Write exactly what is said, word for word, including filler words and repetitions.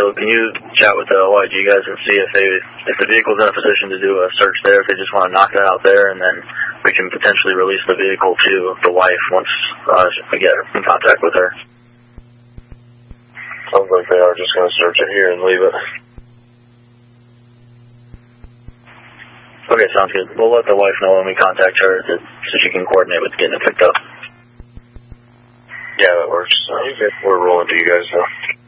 Caleb, can you chat with the O I G guys and see if they if the vehicle's in a position to do a search there, if they just want to knock it out there, and then we can potentially release the vehicle to the wife once uh, we get in contact with her. Sounds like they are just going to search it here and leave it. Okay, sounds good. We'll let the wife know when we contact her to, so she can coordinate with getting it picked up. Yeah, that works. Uh, we're rolling to you guys now.